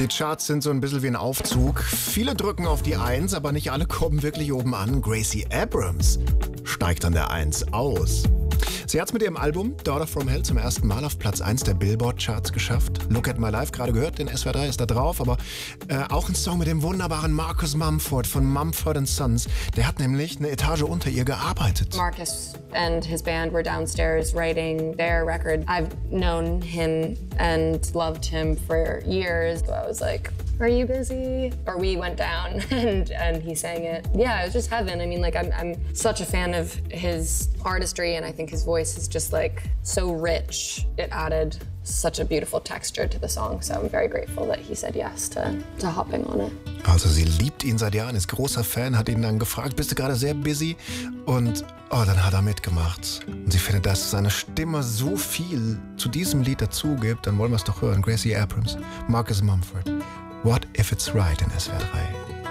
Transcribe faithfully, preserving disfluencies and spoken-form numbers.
Die Charts sind so ein bisschen wie ein Aufzug. Viele drücken auf die Eins, aber nicht alle kommen wirklich oben an. Gracie Abrams steigt an der Eins aus. Sie hat es mit ihrem Album Daughter from Hell zum ersten Mal auf Platz eins der Billboard-Charts geschafft. Look at My Life, gerade gehört, den S W R drei ist da drauf, aber äh, auch ein Song mit dem wunderbaren Marcus Mumford von Mumford and Sons. Der hat nämlich eine Etage unter ihr gearbeitet. Marcus and his band were downstairs writing their record. I've known him and loved him for years. So I was like, are you busy? Or we went down and, and he sang it. Yeah, it was just heaven. I mean, like, I'm, I'm such a fan of his artistry, and I think his voice is just like so rich. It added such a beautiful texture to the song, so I'm very grateful that he said yes to, to hopping on it. Also sie liebt ihn seit Jahren, ist großer Fan, hat ihn dann gefragt, bist du gerade sehr busy? Und oh, dann hat er mitgemacht. Und sie findet, dass seine Stimme so viel zu diesem Lied dazu gibt, dann wollen wir es doch hören. Gracie Abrams, Marcus Mumford. What if it's right in S W R drei?